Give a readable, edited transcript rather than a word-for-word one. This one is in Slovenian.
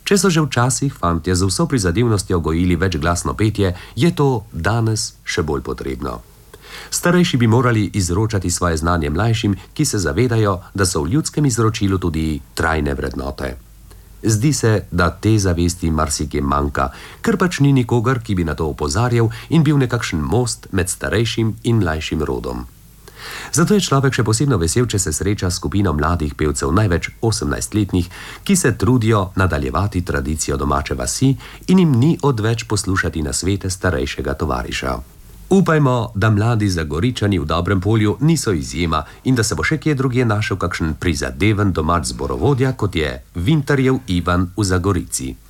Če so že včasih fantje z vso prizadevnostjo gojili večglasno petje, je to danes še bolj potrebno. Starejši bi morali izročati svoje znanje mlajšim, ki se zavedajo, da so v ljudskem izročilu tudi trajne vrednote. Zdi se, da te zavesti marsikje manjka, ker pač ni nikogar, ki bi na to opozarjal in bil nekakšen most med starejšim in mlajšim rodom. Zato je človek še posebno vesel, če se sreča s skupino mladih pevcev, največ 18-letnih, ki se trudijo nadaljevati tradicijo domače vasi in jim ni odveč poslušati nasvete starejšega tovariša. Upajmo, da mladi Zagoričani v Dobrem Polju niso izjema in da se bo še kje drugje našel kakšen prizadeven domač zborovodja, kot je Vintarjev Ivan v Zagorici.